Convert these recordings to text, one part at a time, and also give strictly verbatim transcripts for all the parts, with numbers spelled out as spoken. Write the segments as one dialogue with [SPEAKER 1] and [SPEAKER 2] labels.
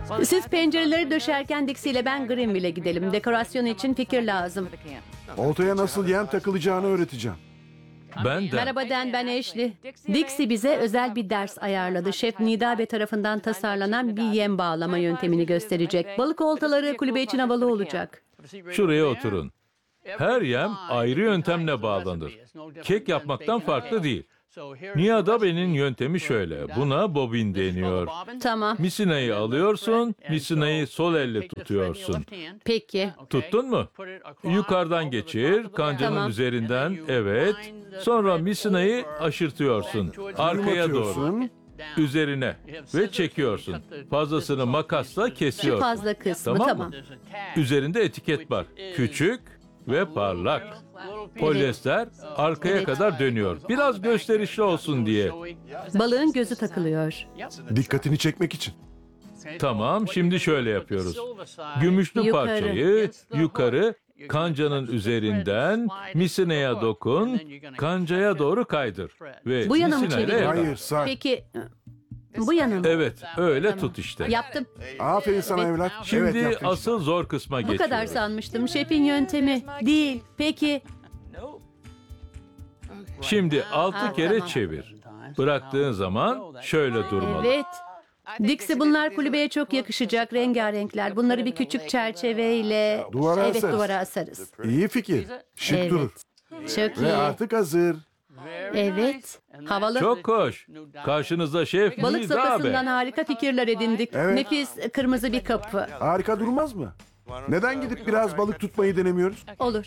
[SPEAKER 1] Siz pencereleri döşerken Dixie ile ben Greenville'e gidelim. Dekorasyon için fikir lazım.
[SPEAKER 2] Oltaya nasıl yem takılacağını öğreteceğim.
[SPEAKER 3] Ben de.
[SPEAKER 1] Merhaba Dan, ben Ashley. Dixie bize özel bir ders ayarladı. Şef Nida Bey tarafından tasarlanan bir yem bağlama yöntemini gösterecek. Balık oltaları kulübe için havalı olacak.
[SPEAKER 3] Şuraya oturun. Her yem ayrı yöntemle bağlanır. Kek yapmaktan farklı değil. Nida Bey'in yöntemi şöyle. Buna bobin deniyor.
[SPEAKER 1] Tamam.
[SPEAKER 3] Misinayı alıyorsun, misinayı sol elle tutuyorsun.
[SPEAKER 1] Peki.
[SPEAKER 3] Tuttun mu? Yukarıdan geçir, kancanın
[SPEAKER 1] Tamam.
[SPEAKER 3] üzerinden, evet. Sonra misinayı aşırtıyorsun. Arkaya doğru,
[SPEAKER 2] Atıyorsun.
[SPEAKER 3] üzerine ve çekiyorsun. Fazlasını makasla
[SPEAKER 1] Şu
[SPEAKER 3] kesiyorsun.
[SPEAKER 1] fazla kısmı
[SPEAKER 3] Tamam
[SPEAKER 1] tamam.
[SPEAKER 3] mı? Üzerinde etiket var. Küçük ve parlak. Polyester arkaya
[SPEAKER 1] Evet.
[SPEAKER 3] kadar dönüyor. Biraz gösterişli olsun diye.
[SPEAKER 1] Balığın gözü takılıyor.
[SPEAKER 2] Dikkatini çekmek için.
[SPEAKER 3] Tamam, şimdi şöyle yapıyoruz. Gümüşlü
[SPEAKER 1] Yukarı.
[SPEAKER 3] parçayı yukarı kancanın üzerinden misineye dokun, kancaya doğru kaydır. Ve
[SPEAKER 1] Bu yana mı
[SPEAKER 3] misinayla
[SPEAKER 1] çeviriyorum?
[SPEAKER 3] yakala.
[SPEAKER 2] Hayır, sağ.
[SPEAKER 1] Peki bu yana mı?
[SPEAKER 3] Evet, öyle tut işte.
[SPEAKER 1] Yaptım.
[SPEAKER 2] Aferin sana evlat.
[SPEAKER 3] Şimdi
[SPEAKER 2] evet, yaptın.
[SPEAKER 3] asıl zor kısma
[SPEAKER 1] Bu
[SPEAKER 3] geçiyoruz.
[SPEAKER 1] kadar sanmıştım. Şefin yöntemi değil. Peki.
[SPEAKER 3] Şimdi altı
[SPEAKER 1] Ha,
[SPEAKER 3] kere
[SPEAKER 1] tamam.
[SPEAKER 3] çevir. Bıraktığın zaman şöyle durmalı.
[SPEAKER 1] Evet. Dixie bunlar kulübeye çok yakışacak rengarenkler. Bunları bir küçük çerçeveyle
[SPEAKER 2] Duvara
[SPEAKER 1] evet
[SPEAKER 2] asarız.
[SPEAKER 1] duvara asarız.
[SPEAKER 2] İyi fikir. Şık
[SPEAKER 1] Evet.
[SPEAKER 2] durur.
[SPEAKER 1] Çok
[SPEAKER 2] Ve
[SPEAKER 1] iyi.
[SPEAKER 2] artık hazır.
[SPEAKER 1] Evet. Havalı.
[SPEAKER 3] Çok hoş. Karşınızda şef
[SPEAKER 1] Balık
[SPEAKER 3] Nida Bey.
[SPEAKER 1] sopasından harika fikirler edindik.
[SPEAKER 2] Evet.
[SPEAKER 1] Nefis kırmızı bir kapı.
[SPEAKER 2] Harika durmaz mı? Neden gidip biraz balık tutmayı denemiyoruz?
[SPEAKER 1] Olur.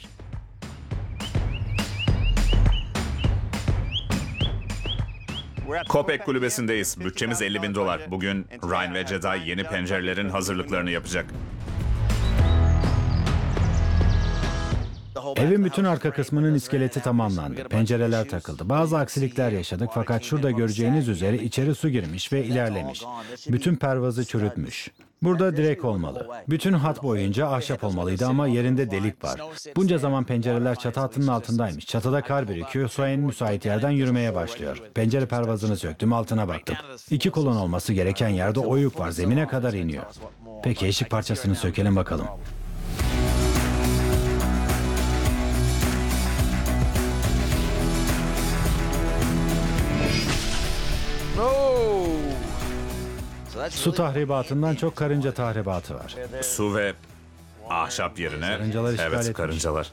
[SPEAKER 4] Kopek kulübesindeyiz. Bütçemiz elli bin dolar. Bugün Ryan ve Jedi yeni pencerelerin hazırlıklarını yapacak.
[SPEAKER 5] Evin bütün arka kısmının iskeleti tamamlandı. Pencereler takıldı. Bazı aksilikler yaşadık fakat şurada göreceğiniz üzere içeri su girmiş ve ilerlemiş. Bütün pervazı çürütmüş. Burada direk olmalı. Bütün hat boyunca ahşap olmalıydı ama yerinde delik var. Bunca zaman pencereler çatı hattının altındaymış. Çatıda kar birikiyor, su en müsait yerden yürümeye başlıyor. Pencere pervazını söktüm, altına baktım. İki kolon olması gereken yerde oyuk var, zemine kadar iniyor. Peki eşik parçasını sökelim bakalım. Su tahribatından çok karınca tahribatı var.
[SPEAKER 4] Su ve ahşap yerine...
[SPEAKER 5] Karıncalar işgal
[SPEAKER 4] Evet,
[SPEAKER 5] etmiş.
[SPEAKER 4] karıncalar.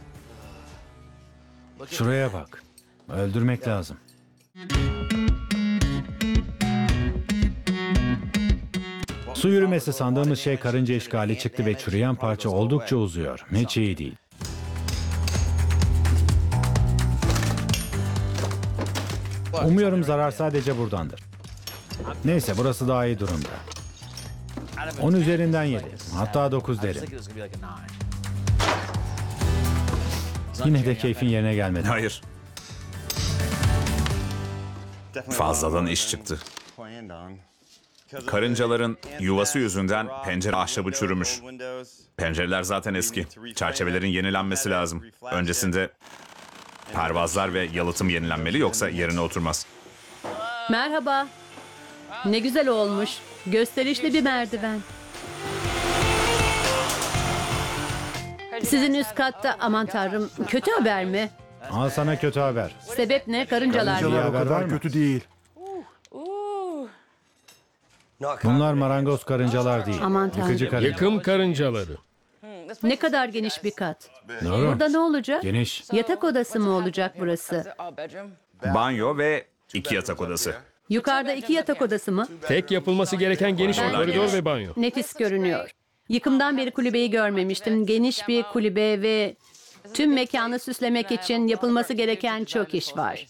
[SPEAKER 5] Şuraya bak. Öldürmek lazım. Su yürümesi sandığımız şey karınca işgali çıktı ve çürüyen parça oldukça uzuyor. Hiç iyi değil. Umuyorum zarar sadece buradandır. Neyse burası daha iyi durumda. On üzerinden yedi. Hatta dokuz derim. Yine de keyfin yerine gelmedi.
[SPEAKER 4] Hayır. Fazladan iş çıktı. Karıncaların yuvası yüzünden pencere ahşabı çürümüş. Pencereler zaten eski. Çerçevelerin yenilenmesi lazım. Öncesinde pervazlar ve yalıtım yenilenmeli yoksa yerine oturmaz.
[SPEAKER 1] Merhaba. Ne güzel olmuş. Gösterişli bir merdiven. Sizin üst katta aman tanrım kötü haber mi?
[SPEAKER 5] Al sana kötü haber.
[SPEAKER 1] Sebep ne? Karıncalar mı?
[SPEAKER 2] Karıncalar o
[SPEAKER 5] haber var
[SPEAKER 2] kadar
[SPEAKER 5] mı?
[SPEAKER 2] kötü değil.
[SPEAKER 5] Bunlar marangoz karıncalar değil.
[SPEAKER 1] Aman tanrım.
[SPEAKER 5] Yıkıcı karınca.
[SPEAKER 6] Yıkım karıncaları.
[SPEAKER 1] Ne kadar geniş bir kat.
[SPEAKER 5] Doğru.
[SPEAKER 1] Burada ne olacak?
[SPEAKER 5] Geniş.
[SPEAKER 1] Yatak odası mı olacak burası?
[SPEAKER 4] Banyo ve iki yatak odası.
[SPEAKER 1] Yukarıda iki yatak odası mı?
[SPEAKER 6] Tek yapılması gereken geniş bir
[SPEAKER 1] Ben-
[SPEAKER 6] koridor ve banyo.
[SPEAKER 1] Nefis görünüyor. Yıkımdan beri kulübeyi görmemiştim. Geniş bir kulübe ve tüm mekanı süslemek için yapılması gereken çok iş var.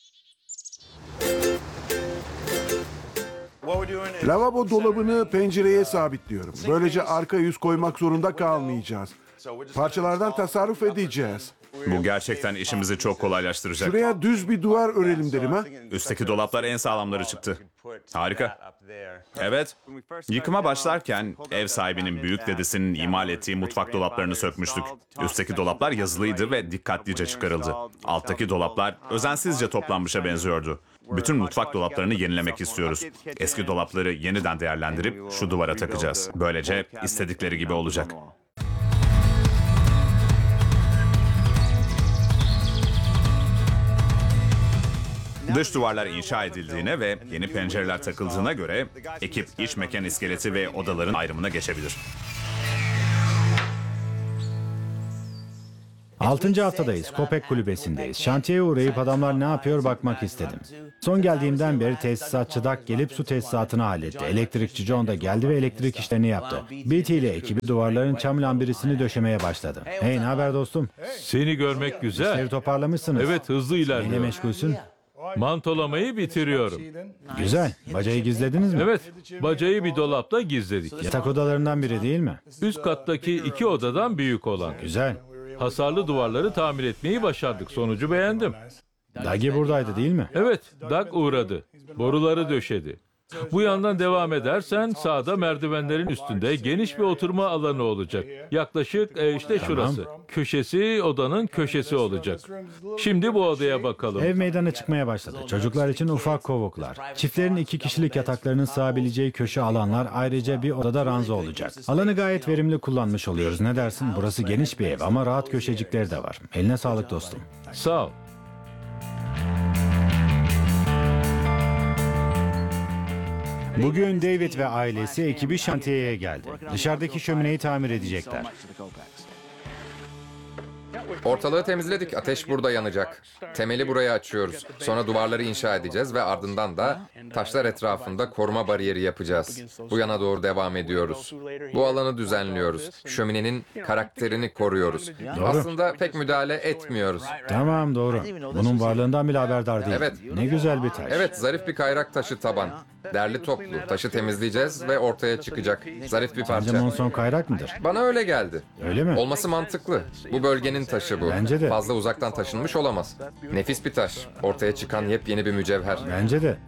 [SPEAKER 2] Lavabo dolabını pencereye sabitliyorum. Böylece arka yüz koymak zorunda kalmayacağız. Parçalardan tasarruf edeceğiz.
[SPEAKER 4] Bu gerçekten işimizi çok kolaylaştıracak.
[SPEAKER 2] Şuraya düz bir duvar örelim derim ha.
[SPEAKER 4] Üstteki dolaplar en sağlamları çıktı. Harika. Evet. Yıkıma başlarken ev sahibinin büyük dedesinin imal ettiği mutfak dolaplarını sökmüştük. Üstteki dolaplar yazılıydı ve dikkatlice çıkarıldı. Alttaki dolaplar özensizce toplanmışa benziyordu. Bütün mutfak dolaplarını yenilemek istiyoruz. Eski dolapları yeniden değerlendirip şu duvara takacağız. Böylece istedikleri gibi olacak. Dış duvarlar inşa edildiğine ve yeni pencereler takıldığına göre ekip iç mekan iskeleti ve odaların ayrımına geçebilir.
[SPEAKER 5] Altıncı haftadayız. Kopek kulübesindeyiz. Şantiyeye uğrayıp adamlar ne yapıyor bakmak istedim. Son geldiğimden beri tesisatçı Dak gelip su tesisatını halletti. Elektrikçi John da geldi ve elektrik işlerini yaptı. B T ile ekibi duvarların çam lambirisini döşemeye başladı. Hey, ne haber dostum?
[SPEAKER 3] Seni görmek güzel.
[SPEAKER 5] Evi toparlamışsınız.
[SPEAKER 3] Evet, hızlı
[SPEAKER 5] Neyle
[SPEAKER 3] ilerliyor.
[SPEAKER 5] meşgulsün?
[SPEAKER 3] Mantolamayı bitiriyorum.
[SPEAKER 5] Güzel. Bacayı gizlediniz mi?
[SPEAKER 3] Evet, bacayı bir dolapta gizledik.
[SPEAKER 5] Yatak odalarından biri değil mi?
[SPEAKER 3] Üst kattaki iki odadan büyük olan.
[SPEAKER 5] Güzel.
[SPEAKER 3] Hasarlı duvarları tamir etmeyi başardık. Sonucu beğendim.
[SPEAKER 5] Dagi buradaydı değil mi?
[SPEAKER 3] Evet, Doug uğradı. Boruları döşedi. Bu yandan devam edersen sağda merdivenlerin üstünde geniş bir oturma alanı olacak. Yaklaşık e, işte şurası. Köşesi odanın köşesi olacak. Şimdi bu odaya bakalım.
[SPEAKER 5] Ev meydana çıkmaya başladı. Çocuklar için ufak kovuklar. Çiftlerin iki kişilik yataklarının sığabileceği köşe alanlar, ayrıca bir odada ranza olacak. Alanı gayet verimli kullanmış oluyoruz. Ne dersin? Burası geniş bir ev ama rahat köşecikleri de var. Eline sağlık dostum.
[SPEAKER 3] Sağ ol.
[SPEAKER 5] Bugün David ve ailesi ekibi şantiyeye geldi. Dışarıdaki şömineyi tamir edecekler.
[SPEAKER 7] Ortalığı temizledik. Ateş burada yanacak. Temeli buraya açıyoruz. Sonra duvarları inşa edeceğiz ve ardından da taşlar etrafında koruma bariyeri yapacağız. Bu yana doğru devam ediyoruz. Bu alanı düzenliyoruz. Şöminenin karakterini koruyoruz. Aslında pek müdahale etmiyoruz.
[SPEAKER 5] Tamam, doğru. Bunun varlığından bile haberdar değil.
[SPEAKER 7] Evet.
[SPEAKER 5] Ne güzel bir taş.
[SPEAKER 7] Evet, zarif bir kayrak taşı taban. Derli toplu. Taşı temizleyeceğiz ve ortaya çıkacak. Zarif bir
[SPEAKER 5] Sence
[SPEAKER 7] parça.
[SPEAKER 5] monson kayrak mıdır?
[SPEAKER 7] Bana öyle geldi.
[SPEAKER 5] Öyle mi?
[SPEAKER 7] Olması mantıklı. Bu bölgenin taşı bu.
[SPEAKER 5] Bence de.
[SPEAKER 7] Fazla uzaktan taşınmış olamaz. Nefis bir taş. Ortaya çıkan yepyeni bir mücevher.
[SPEAKER 5] Bence de.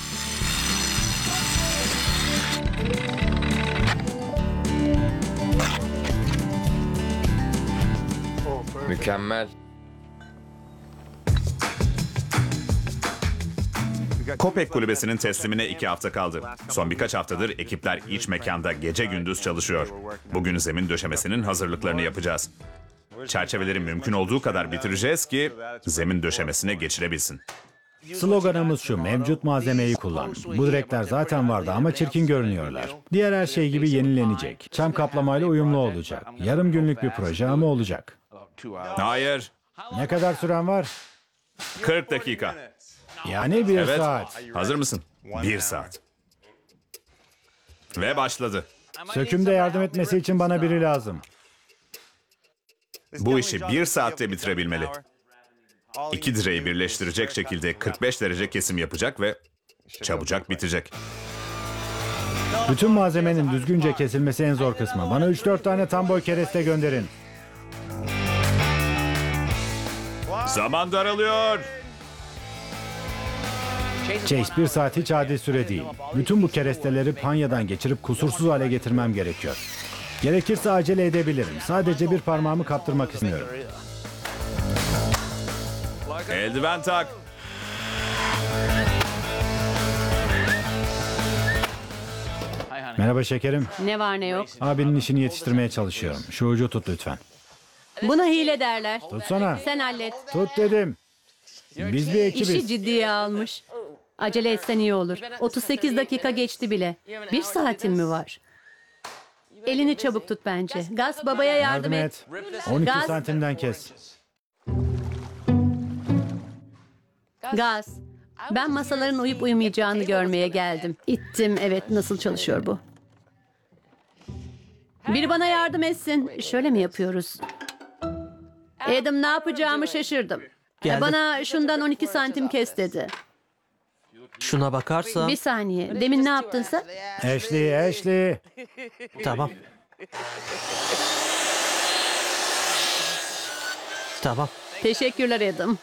[SPEAKER 7] Mükemmel.
[SPEAKER 4] Kopek kulübesinin teslimine iki hafta kaldı. Son birkaç haftadır ekipler iç mekanda gece gündüz çalışıyor. Bugün zemin döşemesinin hazırlıklarını yapacağız. Çerçeveleri mümkün olduğu kadar bitireceğiz ki zemin döşemesine geçirebilsin.
[SPEAKER 5] Sloganımız şu: mevcut malzemeyi kullan. Bu direkler zaten vardı ama çirkin görünüyorlar. Diğer her şey gibi yenilenecek. Çam kaplamayla uyumlu olacak. Yarım günlük bir proje ama olacak.
[SPEAKER 4] Hayır,
[SPEAKER 5] Ne kadar süren var?
[SPEAKER 4] kırk dakika.
[SPEAKER 5] Yani bir
[SPEAKER 4] Evet,
[SPEAKER 5] saat.
[SPEAKER 4] hazır mısın? Bir saat. Ve başladı.
[SPEAKER 5] Sökümde yardım etmesi için bana biri lazım.
[SPEAKER 4] Bu işi bir saatte bitirebilmeli. İki direği birleştirecek şekilde kırk beş derece kesim yapacak ve çabucak bitecek.
[SPEAKER 5] Bütün malzemenin düzgünce kesilmesi en zor kısmı. Bana üç dört tane tam boy kereste gönderin.
[SPEAKER 4] Zaman daralıyor.
[SPEAKER 5] Chase, bir saat hiç adil süre değil. Bütün bu keresteleri panyadan geçirip kusursuz hale getirmem gerekiyor. Gerekirse acele edebilirim. Sadece bir parmağımı kaptırmak istemiyorum.
[SPEAKER 4] Eldiven tak.
[SPEAKER 5] Merhaba şekerim.
[SPEAKER 1] Ne var ne yok.
[SPEAKER 5] Abinin işini yetiştirmeye çalışıyorum. Şu ucu tut lütfen.
[SPEAKER 1] Buna hile derler.
[SPEAKER 5] Tutsana.
[SPEAKER 1] Sen hallet.
[SPEAKER 5] Tut dedim. Biz bir
[SPEAKER 1] İşi
[SPEAKER 5] ekibiz.
[SPEAKER 1] ciddiye almış. Acele etsen iyi olur. otuz sekiz dakika geçti bile. Bir saatin mi var? Elini çabuk tut bence. Gaz, babaya yardım,
[SPEAKER 5] Yardım
[SPEAKER 1] et.
[SPEAKER 5] et. on iki
[SPEAKER 1] Gaz.
[SPEAKER 5] santimden kes.
[SPEAKER 1] Gaz. Ben masaların uyup uyumayacağını görmeye geldim. İttim. Evet, nasıl çalışıyor bu? Biri bana yardım etsin. Şöyle mi yapıyoruz? Adam, ne yapacağımı şaşırdım.
[SPEAKER 8] Geldim.
[SPEAKER 1] Bana şundan on iki santim kes dedi.
[SPEAKER 8] Şuna bakarsan
[SPEAKER 1] Bir saniye. Demin ne yaptın sen?
[SPEAKER 5] Ashley, Ashley.
[SPEAKER 8] tamam. Tamam.
[SPEAKER 1] Teşekkürler Adam.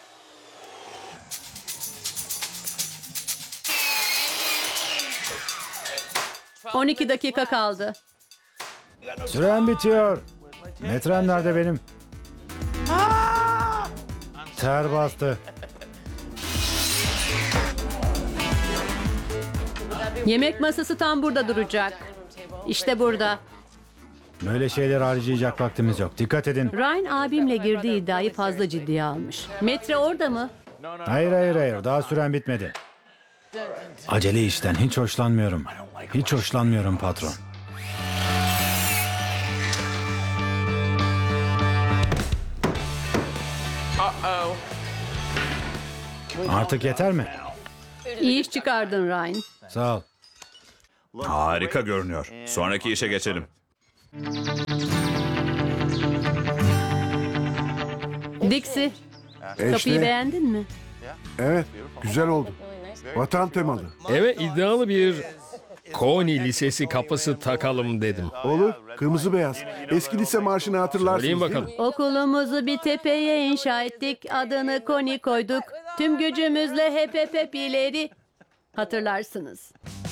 [SPEAKER 1] on iki dakika kaldı.
[SPEAKER 5] Süren bitiyor. Metrem nerede benim? Ter bastı.
[SPEAKER 1] Yemek masası tam burada duracak. İşte burada.
[SPEAKER 5] Böyle şeyler harcayacak vaktimiz yok. Dikkat edin.
[SPEAKER 1] Ryan abimle girdiği iddiayı fazla ciddiye almış. Metre orada mı?
[SPEAKER 5] Hayır hayır hayır. Daha süren bitmedi. Acele işten hiç hoşlanmıyorum. Hiç hoşlanmıyorum patron. Artık yeter mi?
[SPEAKER 1] İyi iş çıkardın Ryan.
[SPEAKER 5] Sağ ol.
[SPEAKER 4] Harika görünüyor. Sonraki işe geçelim.
[SPEAKER 1] Dixie, kapıyı
[SPEAKER 2] Eşle.
[SPEAKER 1] beğendin mi?
[SPEAKER 2] Evet, güzel oldu. Vatan temalı.
[SPEAKER 6] Eve iddialı bir Koni Lisesi kapısı takalım dedim.
[SPEAKER 2] Olur, kırmızı beyaz. Eski lise marşını hatırlarsınız
[SPEAKER 6] Söyleyin
[SPEAKER 2] değil
[SPEAKER 6] bakalım.
[SPEAKER 2] mi?
[SPEAKER 1] Okulumuzu bir tepeye inşa ettik. Adını Koni koyduk. Tüm gücümüzle hep hep hep ileri. Hatırlarsınız.